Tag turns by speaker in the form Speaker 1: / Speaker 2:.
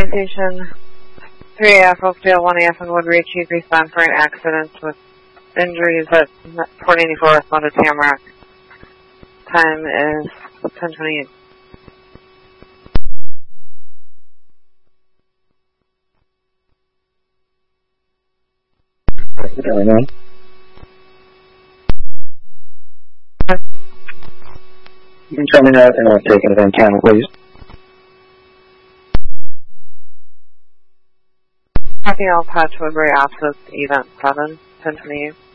Speaker 1: Citation 3AF, Oakdale 1AF and Woodridge. You respond for an accident with injuries at Port 84 with Motor Tamarack. Time is 10:28.
Speaker 2: You can tell me that and I'll take it on camera, please.
Speaker 1: Copy all patch Woodbury opposite event 7, 10:28.